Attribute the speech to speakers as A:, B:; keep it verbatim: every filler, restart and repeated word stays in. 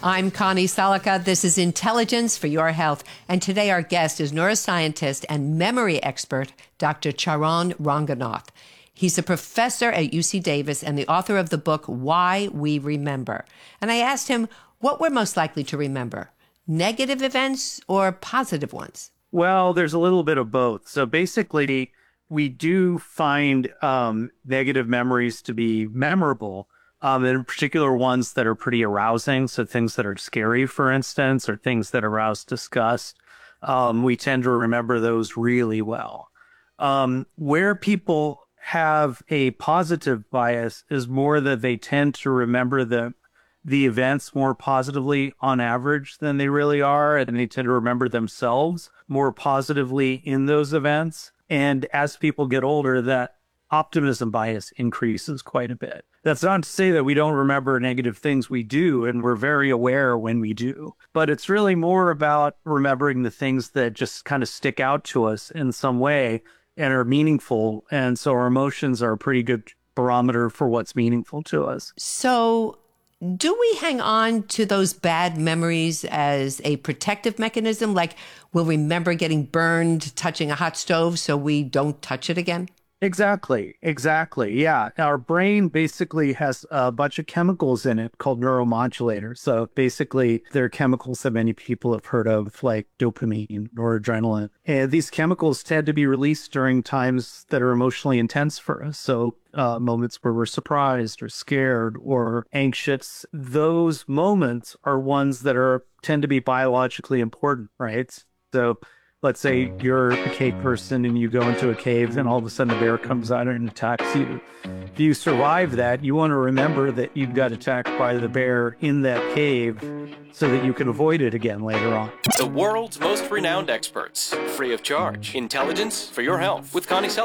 A: I'm Connie Salika. This is Intelligence for Your Health. And today our guest is neuroscientist and memory expert, Doctor Charan Ranganath. He's a professor at U C Davis and the author of the book, Why We Remember. And I asked him what we're most likely to remember, negative events or positive ones?
B: Well, there's a little bit of both. So basically, we do find um, negative memories to be memorable, um, in particular ones that are pretty arousing. So things that are scary, for instance, or things that arouse disgust. Um, we tend to remember those really well. Um, where people have a positive bias is more that they tend to remember the the events more positively on average than they really are, and they tend to remember themselves more positively in those events. And as people get older, that optimism bias increases quite a bit. That's not to say that we don't remember negative things. We do, and we're very aware when we do. But it's really more about remembering the things that just kind of stick out to us in some way and are meaningful. And so our emotions are a pretty good barometer for what's meaningful to us.
A: So do we hang on to those bad memories as a protective mechanism? Like we'll remember getting burned touching a hot stove so we don't touch it again?
B: Exactly. Exactly. Yeah. Our brain basically has a bunch of chemicals in it called neuromodulators. So basically, they're chemicals that many people have heard of, like dopamine or adrenaline. And these chemicals tend to be released during times that are emotionally intense for us. So uh, moments where we're surprised or scared or anxious. Those moments are ones that are tend to be biologically important, right? So let's say you're a cave person and you go into a cave and all of a sudden a bear comes out and attacks you. If you survive that, you want to remember that you got attacked by the bear in that cave so that you can avoid it again later on.
C: The world's most renowned experts, free of charge. Intelligence for Your Health with Connie Self.